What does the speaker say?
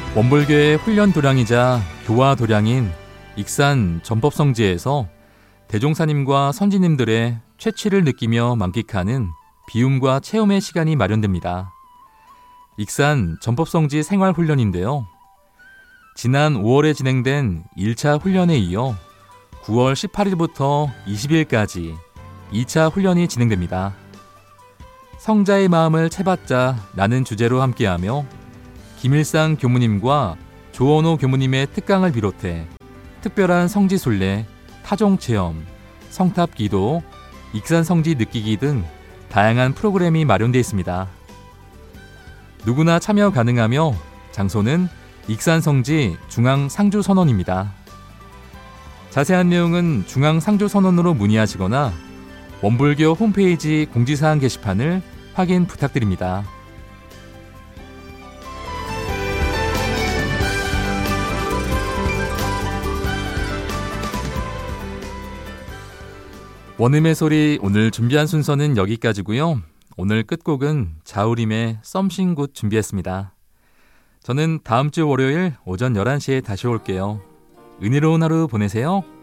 원불교의 훈련 도량이자 교화 도량인 익산 전법성지에서 대종사님과 선지님들의 최취를 느끼며 만끽하는 비움과 체험의 시간이 마련됩니다. 익산 전법성지 생활훈련인데요. 지난 5월에 진행된 1차 훈련에 이어 9월 18일부터 20일까지 2차 훈련이 진행됩니다. 성자의 마음을 채받자 라는 주제로 함께하며 김일상 교무님과 조원호 교무님의 특강을 비롯해 특별한 성지순례, 타종체험, 성탑기도, 익산성지 느끼기 등 다양한 프로그램이 마련되어 있습니다. 누구나 참여 가능하며 장소는 익산성지 중앙상주선원입니다. 자세한 내용은 중앙상주선원으로 문의하시거나 원불교 홈페이지 공지사항 게시판을 확인 부탁드립니다. 원음의 소리 오늘 준비한 순서는 여기까지고요. 오늘 끝곡은 자우림의 Something Good 준비했습니다. 저는 다음 주 월요일 오전 11시에 다시 올게요. 은혜로운 하루 보내세요.